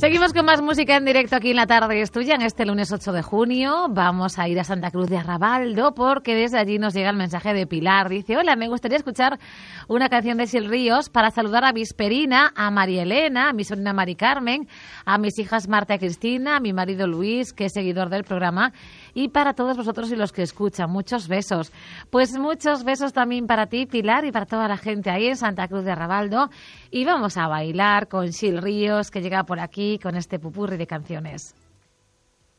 Seguimos con más música en directo aquí en La Tarde es Tuya. En este lunes 8 de junio vamos a ir a Santa Cruz de Arrabaldo porque desde allí nos llega el mensaje de Pilar. Dice: hola, me gustaría escuchar una canción de Sil Ríos para saludar a Visperina, a María Elena, a mi sobrina Mari Carmen, a mis hijas Marta y Cristina, a mi marido Luis, que es seguidor del programa, y para todos vosotros y los que escuchan. Muchos besos. Pues muchos besos también para ti, Pilar, y para toda la gente ahí en Santa Cruz de Arrabaldo. Y vamos a bailar con Sil Ríos, que llega por aquí con este pupurri de canciones.